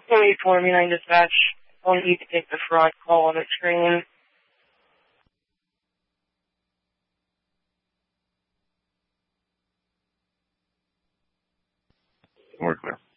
4849 dispatch. I want you to take the fraud call on the screen. We're clear.